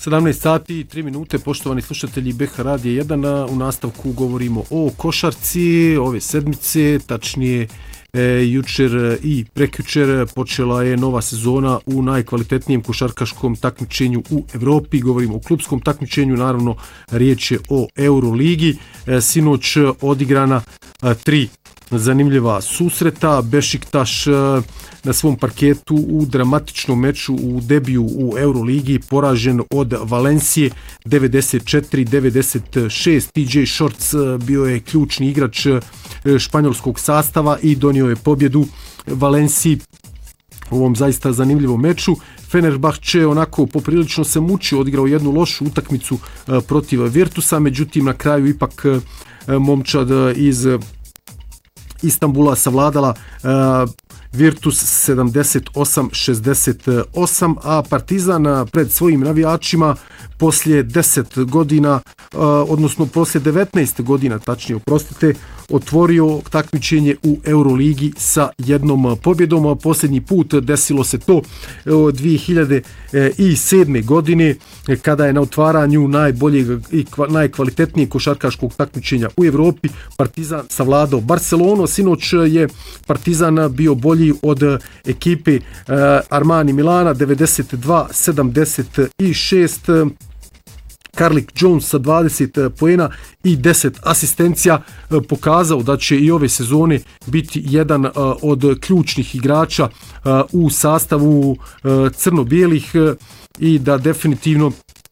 17 sati i 3 minute, poštovani slušatelji BH Radija 1, u nastavku govorimo o košarci ove sedmice, tačnije jučer i prekjučer počela je nova sezona u najkvalitetnijem košarkaškom takmičenju u Evropi, govorimo o klupskom takmičenju, naravno riječ je o Euroligi, sinoć odigrana 3 zanimljiva susreta. Bešiktaš na svom parketu u dramatičnom meču u debiju u Euroligi poražen od Valencije 94-96. TJ Shorts bio je ključni igrač španjolskog sastava i donio je pobjedu Valenciji u ovom zaista zanimljivom meču. Fenerbahče onako poprilično se mučio, odigrao jednu lošu utakmicu protiv Virtusa, međutim na kraju ipak momčad iz Istanbula savladala Virtus 78-68, a Partizan pred svojim navijačima poslije 10 godina, odnosno poslije 19 godina, tačnije oprostite, otvorio takmičenje u Euroligi sa jednom pobjedom. Posljednji put desilo se to 2007. godine kada je na otvaranju najboljeg i najkvalitetnijeg košarkaškog takmičenja u Evropi Partizan savladao Barcelonu. Sinoć je Partizan bio bolji od ekipe Armani Milana 92-76. Carlik Jones sa 20 poena i 10 asistencija pokazao da će i ove sezone biti jedan od ključnih igrača u sastavu crno-bijelih i da definitivno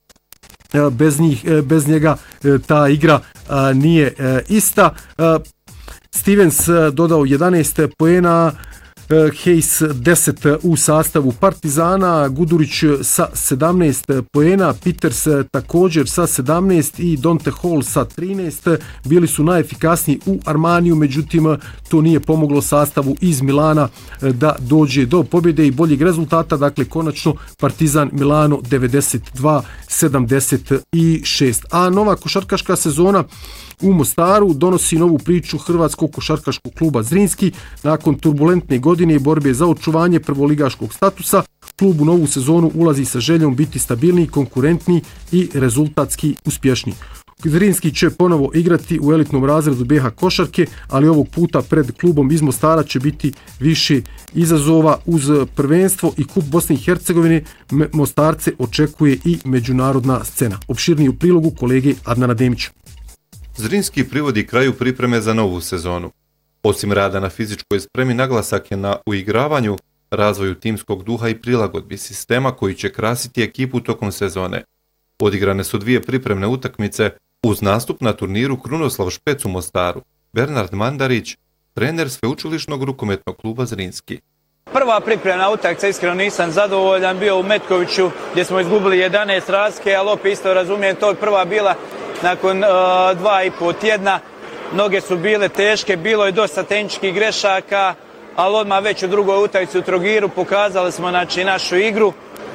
bez njega ta igra nije ista. Stevens dodao 11 poena, Hayes 10 u sastavu Partizana, Gudurić sa 17 poena, Peters također sa 17 i Dante Hall sa 13. Bili su najefikasniji u Armaniju, međutim to nije pomoglo sastavu iz Milana da dođe do pobjede i boljeg rezultata. Dakle, konačno Partizan Milano 92-76. A nova košarkaška sezona u Mostaru donosi novu priču Hrvatskog košarkaškog kluba Zrinski. Nakon turbulentne godine i borbe za očuvanje prvoligaškog statusa, klub u novu sezonu ulazi sa željom biti stabilniji, konkurentniji i rezultatski uspješniji. Zrinski će ponovo igrati u elitnom razredu BH košarke, ali ovog puta pred klubom iz Mostara će biti više izazova uz prvenstvo i kup Bosne i Hercegovine. Mostarce očekuje i međunarodna scena. Opširniji u prilogu kolege Adnana Demića. Zrinski privodi kraju pripreme za novu sezonu. Osim rada na fizičkoj spremi, naglasak je na uigravanju, razvoju timskog duha i prilagodbi sistema koji će krasiti ekipu tokom sezone. Odigrane su 2 pripremne utakmice uz nastup na turniru Krunoslav Špec u Mostaru. Bernard Mandarić, trener sveučilišnog rukometnog kluba Zrinski. Prva pripremna utakmica, iskreno nisam zadovoljan, bio u Metkoviću gdje smo izgubili 11 razlike, ali opet isto razumijem, to je prva bila nakon 2,5 tjedna. Noge su bile teške, bilo je dosta tehničkih grešaka, ali odmah već u drugoj utakmici u Trogiru pokazali smo našu igru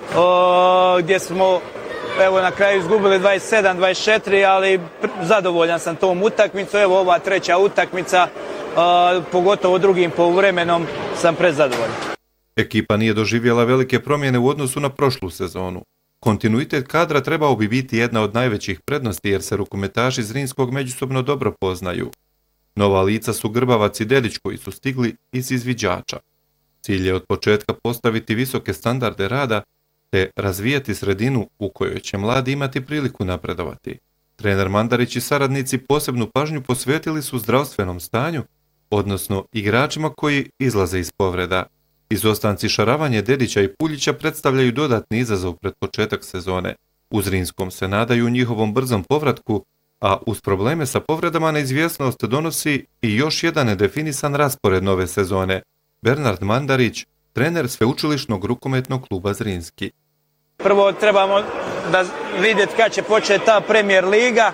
gdje smo na kraju izgubili 27-24, ali zadovoljan sam tom utakmicom. Evo ova treća utakmica, pogotovo drugim poluvremenom, sam prezadovoljan. Ekipa nije doživjela velike promjene u odnosu na prošlu sezonu. Kontinuitet kadra trebao bi biti jedna od najvećih prednosti jer se rukometaši Zrinskog međusobno dobro poznaju. Nova lica su Grbavac i Dedić koji su stigli iz izviđača. Cilj je od početka postaviti visoke standarde rada te razvijati sredinu u kojoj će mladi imati priliku napredovati. Trener Mandarić i saradnici posebnu pažnju posvetili su zdravstvenom stanju, odnosno igračima koji izlaze iz povreda. Izostanci Šaravanje, Dedića i Puljića predstavljaju dodatni izazov pred početak sezone. U Zrinskom se nadaju njihovom brzom povratku, a uz probleme sa povredama neizvjesnost donosi i još jedan nedefinisan raspored nove sezone. Bernard Mandarić, trener sveučilišnog rukometnog kluba Zrinski. Prvo trebamo da vidjeti kad će početi ta Premier liga.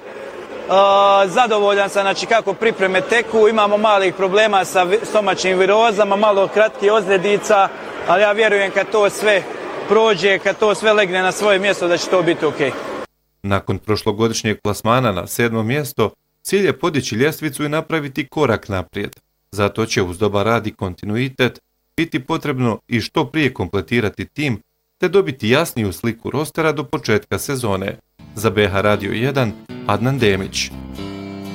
Zadovoljan sam kako pripreme teku, imamo malih problema sa stomačnim virozama, malo kratkih ozljedica, ali ja vjerujem kad to sve prođe, kad to sve legne na svoje mjesto da će to biti ok. Nakon prošlogodišnjeg plasmana na 7. mjesto, cilj je podići ljestvicu i napraviti korak naprijed. Zato će uz dobar rad i kontinuitet biti potrebno i što prije kompletirati tim te dobiti jasniju sliku rostera do početka sezone. Za BH Radio 1, Adnan Demić.